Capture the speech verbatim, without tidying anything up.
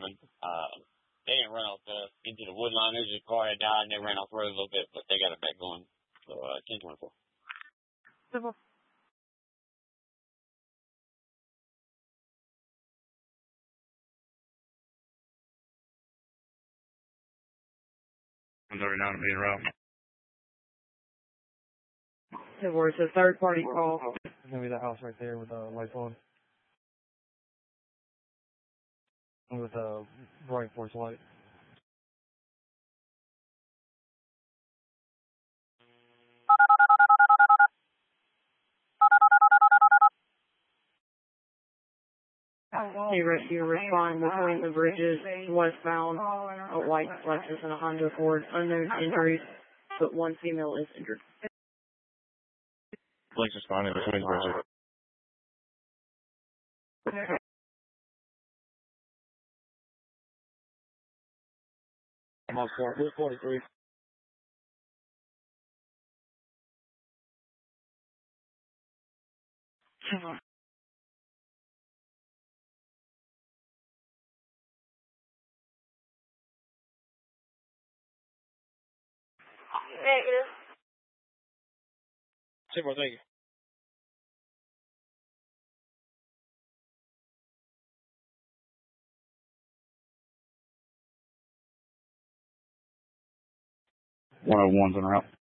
coming. Uh, they didn't run off the, into the wood line. There's a car that died, and they ran off the road a little bit, but they got it back going. So, uh, ten twenty-four. Simple. one thirty-nine being route. It's a third party call. It's gonna be that house right there with the uh, lights on. With a uh, bright force light. Hey, rescue, respond between the bridges, westbound, a white Lexus and a Honda Accord, unknown injuries, but one female is injured. Police responding between the bridges. I'm on court. We're forty-three. Negative. Simple, thank you. one oh one's en route.